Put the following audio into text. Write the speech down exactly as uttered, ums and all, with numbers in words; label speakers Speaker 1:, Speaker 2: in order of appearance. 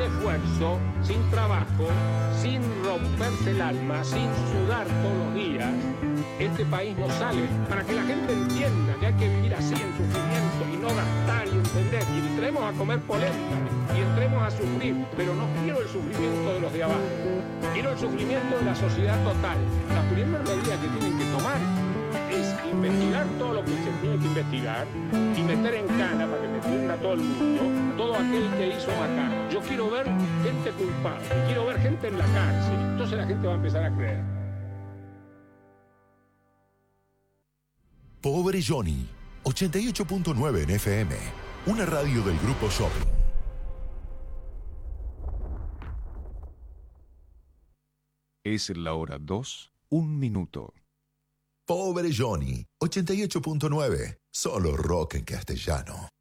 Speaker 1: esfuerzo, sin trabajo, sin romperse el alma, sin sudar todos los días, este país no sale. Para que la gente entienda que hay que vivir así en sufrimiento y no gastar y entender, y entremos a comer polenta y entremos a sufrir, pero no quiero el sufrimiento de los de abajo, quiero el sufrimiento de la sociedad total. La primera medida que tienen que tomar es investigar todo lo que se tiene que investigar y meter en cana, para que me entienda todo el mundo, todo aquel que hizo macana. Yo quiero ver gente culpable, quiero ver gente en la cárcel, entonces la gente va a empezar a creer.
Speaker 2: Pobre Johnny, ochenta y ocho punto nueve en F M, una radio del Grupo Shopping.
Speaker 3: Es la hora dos, un minuto.
Speaker 2: Pobre Johnny, ochenta y ocho punto nueve, solo rock en castellano.